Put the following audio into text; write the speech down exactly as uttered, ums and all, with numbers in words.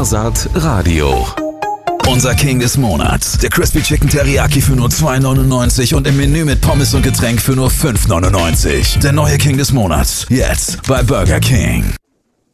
Wahrsat Radio. Unser King des Monats. Der Crispy Chicken Teriyaki für nur zwei neunundneunzig und im Menü mit Pommes und Getränk für nur fünf neunundneunzig. Der neue King des Monats. Jetzt bei Burger King.